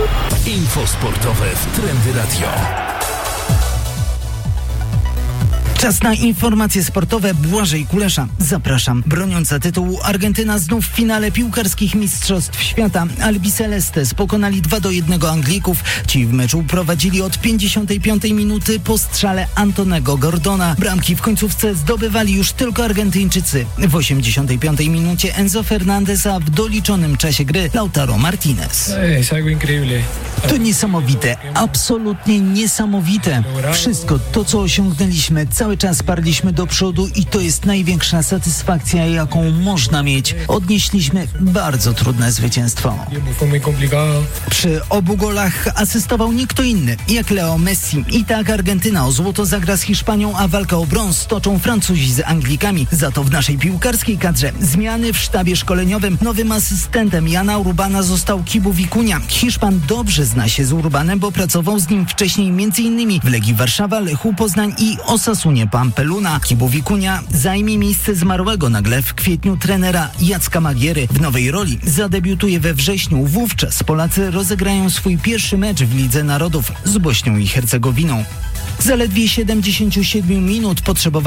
Info sportowe w Trendy Radio. Czas na informacje sportowe. Błażej Kulesza. Zapraszam. Broniąca tytułu Argentyna znów w finale piłkarskich Mistrzostw Świata. Albicelestes pokonali 2-1 Anglików. Ci w meczu prowadzili od 55 minuty po strzale Antonego Gordona. Bramki w końcówce zdobywali już tylko Argentyńczycy. W 85 minucie Enzo Fernandez, a w doliczonym czasie gry Lautaro Martinez. To niesamowite. Absolutnie niesamowite. Wszystko to, co osiągnęliśmy, cały czas parliśmy do przodu i to jest największa satysfakcja, jaką można mieć. Odnieśliśmy bardzo trudne zwycięstwo. Przy obu golach asystował nie kto inny jak Leo Messi. I tak Argentyna o złoto zagra z Hiszpanią, a walkę o brąz toczą Francuzi z Anglikami. Za to w naszej piłkarskiej kadrze zmiany w sztabie szkoleniowym. Nowym asystentem Jana Urbana został Kibu Vicuña. Hiszpan dobrze zna się z Urbanem, bo pracował z nim wcześniej m.in. w Legii Warszawa, Lechu Poznań i Osasunie Pampeluna. Kibu Vicuña zajmie miejsce zmarłego nagle w kwietniu trenera Jacka Magiery. W nowej roli zadebiutuje we wrześniu. Wówczas Polacy rozegrają swój pierwszy mecz w Lidze Narodów z Bośnią i Hercegowiną. Zaledwie 77 minut potrzebowali